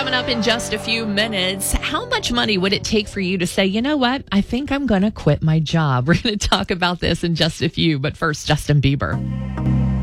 Coming up in just a few minutes, how much money would it take for you to say, you know what, I think I'm going to quit my job? We're going to talk about this in just a few, but first, Justin Bieber.